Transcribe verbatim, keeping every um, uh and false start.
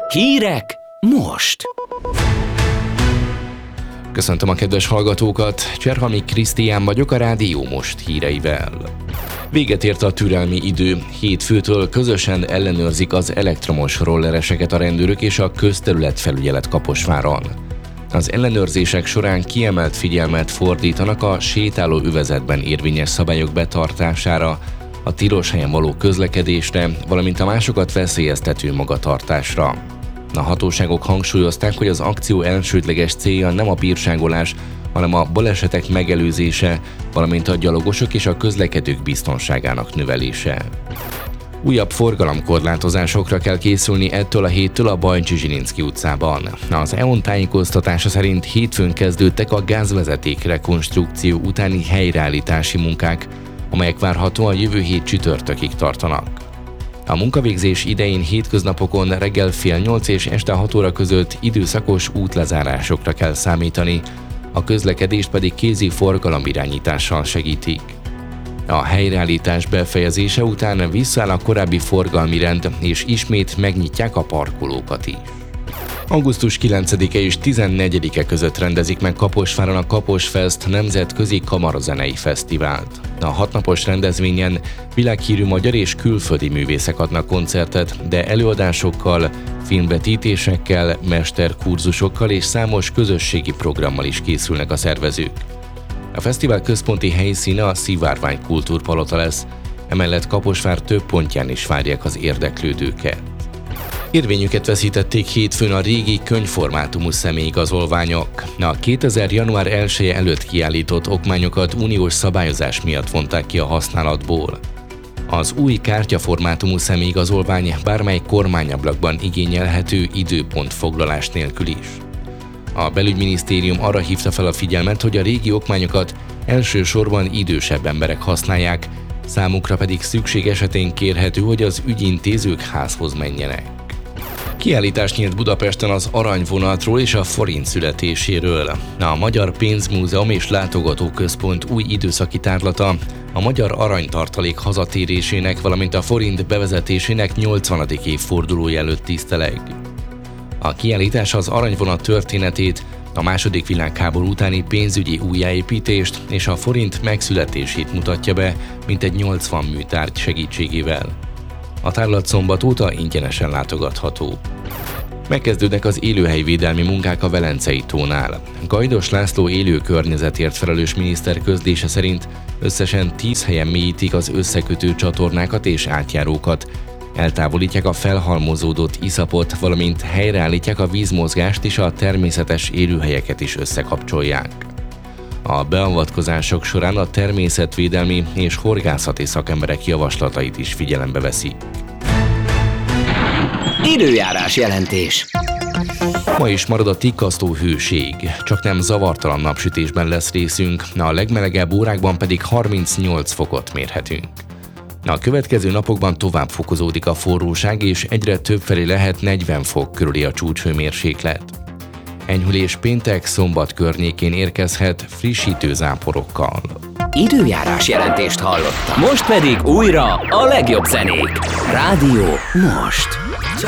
Hírek most! Köszöntöm a kedves hallgatókat, Cserhami Krisztián vagyok a Rádió Most híreivel. Véget ért a türelmi idő. Hétfőtől közösen ellenőrzik az elektromos rollereseket a rendőrök és a közterületfelügyelet Kaposváron. Az ellenőrzések során kiemelt figyelmet fordítanak a sétáló övezetben érvényes szabályok betartására, a tilos helyen való közlekedésre, valamint a másokat veszélyeztető magatartásra. A hatóságok hangsúlyozták, hogy az akció elsődleges célja nem a bírságolás, hanem a balesetek megelőzése, valamint a gyalogosok és a közlekedők biztonságának növelése. Újabb forgalomkorlátozásokra kell készülni ettől a héttől a Bajcsy-Zsilinszky utcában. Az é o en tájékoztatása szerint hétfőn kezdődtek a gázvezeték rekonstrukció utáni helyreállítási munkák, amelyek várhatóan jövő hét csütörtökig tartanak. A munkavégzés idején hétköznapokon reggel fél nyolc és este hat óra között időszakos útlezárásokra kell számítani, a közlekedést pedig kézi forgalomirányítással segítik. A helyreállítás befejezése után visszaáll a korábbi forgalmi rend, és ismét megnyitják a parkolókat is. augusztus kilencedike és tizennegyedike között rendezik meg Kaposváron a Kaposfest nemzetközi kamarazenei fesztivált. A hatnapos rendezvényen világhírű magyar és külföldi művészek adnak koncertet, de előadásokkal, filmvetítésekkel, mesterkurzusokkal és számos közösségi programmal is készülnek a szervezők. A fesztivál központi helyszíne a Szivárvány Kultúrpalota lesz, emellett Kaposvár több pontján is várják az érdeklődőket. Érvényüket veszítették hétfőn a régi könyvformátumú személyigazolványok. A kétezer. január elseje előtt kiállított okmányokat uniós szabályozás miatt vonták ki a használatból. Az új kártyaformátumú személyigazolvány bármely kormányablakban igényelhető időpontfoglalás nélkül is. A belügyminisztérium arra hívta fel a figyelmet, hogy a régi okmányokat elsősorban idősebb emberek használják, számukra pedig szükség esetén kérhető, hogy az ügyintézők házhoz menjenek. Kiállítást nyílt Budapesten az aranyvonatról és a forint születéséről. A Magyar Pénzmúzeum és Látogatóközpont új időszaki tárlata a magyar aranytartalék hazatérésének, valamint a forint bevezetésének nyolcvanadik évfordulója előtt tiszteleg. A kiállítás az aranyvonat történetét, a második világháború utáni pénzügyi újjáépítést és a forint megszületését mutatja be, mintegy nyolcvan műtárgy segítségével. A tárlat szombat óta ingyenesen látogatható. Megkezdődnek az élőhelyvédelmi munkák a Velencei tónál. Gajdos László élő környezetért felelős miniszter közlése szerint összesen tíz helyen mélyítik az összekötő csatornákat és átjárókat, eltávolítják a felhalmozódott iszapot, valamint helyreállítják a vízmozgást és a természetes élőhelyeket is összekapcsolják. A beavatkozások során a természetvédelmi és horgászati szakemberek javaslatait is figyelembe veszik. Időjárás jelentés. Ma is marad a tikkasztó hőség, csak nem zavartalan napsütésben lesz részünk, a legmelegebb órákban pedig harmincnyolc fokot mérhetünk. A következő napokban tovább fokozódik a forróság, és egyre többfelé lehet negyven fok körüli a csúcshőmérséklet. Enyhülés péntek, szombat környékén érkezhet frissítő záporokkal. Időjárás jelentést hallottam. Most pedig újra a legjobb zenék. Rádió Most.